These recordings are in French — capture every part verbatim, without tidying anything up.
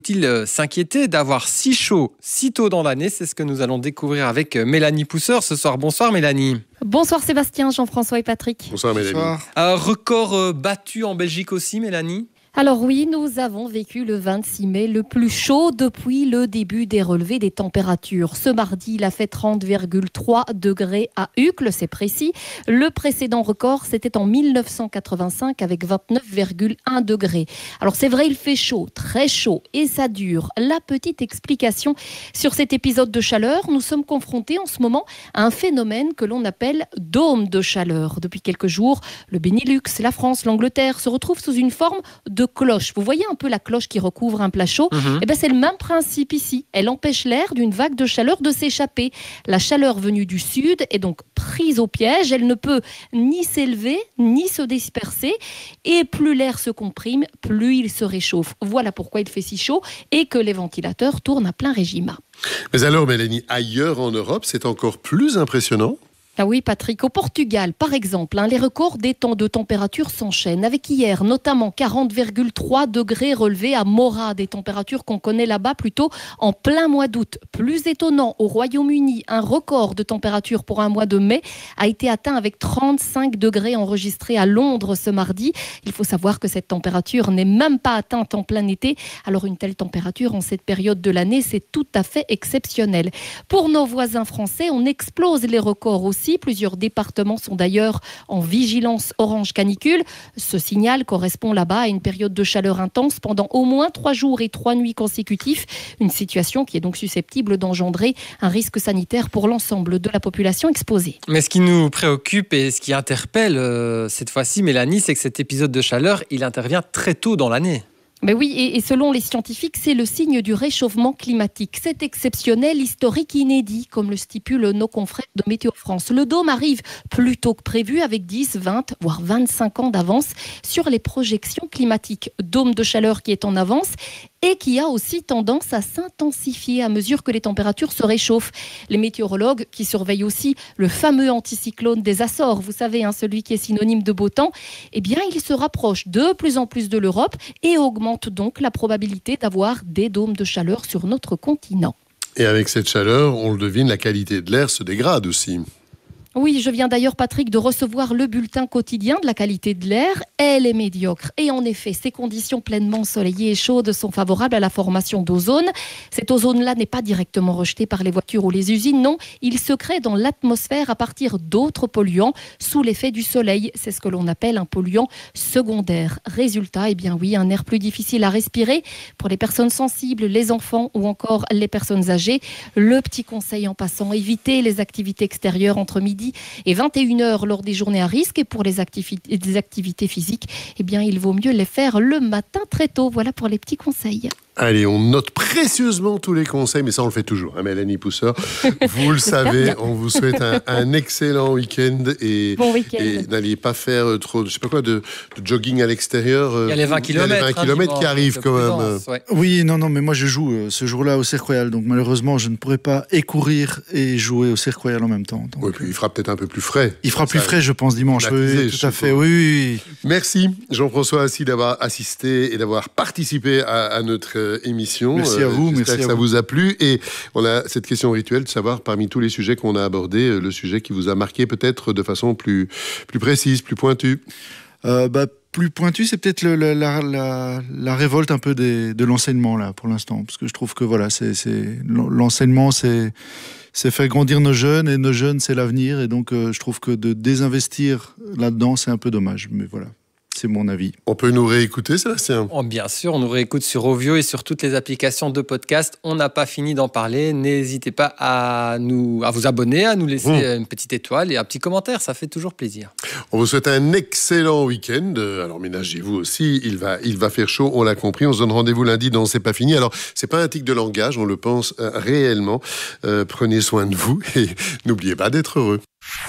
Faut-il s'inquiéter d'avoir si chaud si tôt dans l'année? C'est ce que nous allons découvrir avec Mélanie Pousseur ce soir. Bonsoir Mélanie. Bonsoir Sébastien, Jean-François et Patrick. Bonsoir Mélanie. Bonsoir. Un record battu en Belgique aussi, Mélanie? Alors oui, nous avons vécu le vingt-six mai le plus chaud depuis le début des relevés des températures. Ce mardi, il a fait trente virgule trois degrés à Uccle, c'est précis. Le précédent record, c'était en mille neuf cent quatre-vingt-cinq avec vingt-neuf virgule un degrés. Alors c'est vrai, il fait chaud, très chaud et ça dure. La petite explication sur cet épisode de chaleur, nous sommes confrontés en ce moment à un phénomène que l'on appelle dôme de chaleur. Depuis quelques jours, le Benelux, la France, l'Angleterre se retrouvent sous une forme de de cloche. Vous voyez un peu la cloche qui recouvre un plat chaud? mmh. Eh ben, c'est le même principe ici. Elle empêche l'air d'une vague de chaleur de s'échapper. La chaleur venue du sud est donc prise au piège. Elle ne peut ni s'élever, ni se disperser. Et plus l'air se comprime, plus il se réchauffe. Voilà pourquoi il fait si chaud et que les ventilateurs tournent à plein régime. Mais alors, Mélanie, ailleurs en Europe, c'est encore plus impressionnant? Ah oui, Patrick, au Portugal, par exemple, hein, les records des temps de température s'enchaînent. Avec hier, notamment quarante virgule trois degrés relevés à Mora, des températures qu'on connaît là-bas plutôt en plein mois d'août. Plus étonnant, au Royaume-Uni, un record de température pour un mois de mai a été atteint avec trente-cinq degrés enregistrés à Londres ce mardi. Il faut savoir que cette température n'est même pas atteinte en plein été. Alors une telle température en cette période de l'année, c'est tout à fait exceptionnel. Pour nos voisins français, on explose les records aussi. Plusieurs départements sont d'ailleurs en vigilance orange canicule. Ce signal correspond là-bas à une période de chaleur intense pendant au moins trois jours et trois nuits consécutifs. Une situation qui est donc susceptible d'engendrer un risque sanitaire pour l'ensemble de la population exposée. Mais ce qui nous préoccupe et ce qui interpelle euh, cette fois-ci, Mélanie, c'est que cet épisode de chaleur, il intervient très tôt dans l'année. Mais oui, et, et selon les scientifiques, c'est le signe du réchauffement climatique. C'est exceptionnel, historique, inédit, comme le stipulent nos confrères de Météo France. Le dôme arrive plus tôt que prévu, avec dix, vingt, voire vingt-cinq ans d'avance sur les projections climatiques. Dôme de chaleur qui est en avance et qui a aussi tendance à s'intensifier à mesure que les températures se réchauffent. Les météorologues qui surveillent aussi le fameux anticyclone des Açores, vous savez, hein, celui qui est synonyme de beau temps, eh bien, il se rapproche de plus en plus de l'Europe et augmente donc la probabilité d'avoir des dômes de chaleur sur notre continent. Et avec cette chaleur, on le devine, la qualité de l'air se dégrade aussi. Oui, je viens d'ailleurs, Patrick, de recevoir le bulletin quotidien de la qualité de l'air. Elle est médiocre. Et en effet, ces conditions pleinement ensoleillées et chaudes sont favorables à la formation d'ozone. Cet ozone-là n'est pas directement rejeté par les voitures ou les usines, non. Il se crée dans l'atmosphère à partir d'autres polluants sous l'effet du soleil. C'est ce que l'on appelle un polluant secondaire. Résultat, eh bien oui, un air plus difficile à respirer pour les personnes sensibles, les enfants ou encore les personnes âgées. Le petit conseil en passant, évitez les activités extérieures entre midi et vingt et une heures lors des journées à risque. Et pour les activités, des activités physiques, eh bien, il vaut mieux les faire le matin très tôt. Voilà pour les petits conseils. Allez, on note précieusement tous les conseils, mais ça on le fait toujours, hein, Mélanie Pousseur. Vous le savez, on vous souhaite un, un excellent week-end et, bon week-end. et n'allez pas faire trop, je sais pas quoi, de, de jogging à l'extérieur. Il y a les vingt kilomètres, il y a les vingt kilomètres qui arrivent quand même. Ouais. Oui, non, non, mais moi je joue euh, ce jour-là au Cirque Royal, donc malheureusement je ne pourrai pas écourir et jouer au Cirque Royal en même temps. Donc, oui, puis il fera peut-être un peu plus frais. Il fera plus ça, frais, je pense, dimanche. Oui, tout à fait. Oui, oui, oui. Merci Jean-François Assis d'avoir assisté et d'avoir participé à, à notre émission. Merci à vous. Euh, merci que à ça vous. vous a plu. Et on a cette question rituelle de savoir, parmi tous les sujets qu'on a abordés, le sujet qui vous a marqué peut-être de façon plus, plus précise, plus pointue. Euh, bah, plus pointu, c'est peut-être le, la, la, la, la révolte un peu des, de l'enseignement là pour l'instant, parce que je trouve que voilà, c'est, c'est l'enseignement, c'est c'est faire grandir nos jeunes et nos jeunes, c'est l'avenir, et donc euh, je trouve que de désinvestir là-dedans, c'est un peu dommage, mais voilà. C'est mon avis. On peut nous réécouter, Sébastien? Oh, bien sûr, on nous réécoute sur Ovio et sur toutes les applications de podcast. On n'a pas fini d'en parler. N'hésitez pas à, nous, à vous abonner, à nous laisser mmh. une petite étoile et un petit commentaire. Ça fait toujours plaisir. On vous souhaite un excellent week-end. Alors ménagez-vous aussi. Il va, il va faire chaud, on l'a compris. On se donne rendez-vous lundi dans C'est pas fini. Alors, c'est pas un tic de langage, on le pense euh, réellement. Euh, prenez soin de vous et n'oubliez pas d'être heureux.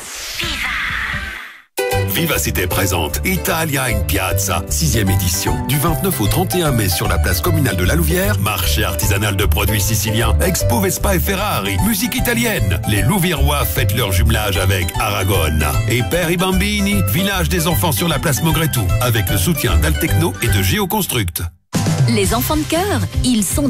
Vivacité présente Italia in Piazza, sixième édition. Du vingt-neuf au trente et un mai sur la place communale de la Louvière, marché artisanal de produits siciliens, expo Vespa et Ferrari, musique italienne. Les Louviérois fêtent leur jumelage avec Aragon. Et Per i Bambini, village des enfants sur la place Mogretou, avec le soutien d'Altecno et de Géoconstruct. Les enfants de cœur, ils sont